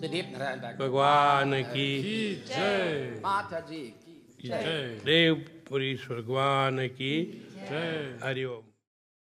दिलीप नारायण भगवान की जय, माता जी की जय, देवपुरी भगवान की जय। हरि ओम।